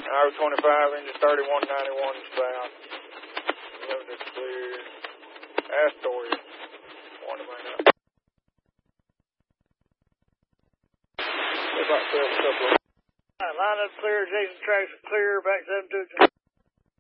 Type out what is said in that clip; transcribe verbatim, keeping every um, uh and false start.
Hour twenty-five, engine thirty-one ninety-one south. Loaded clear. Astoria. One to main up. About seven, couple of. Line up clear, Jason tracks clear, back seven two.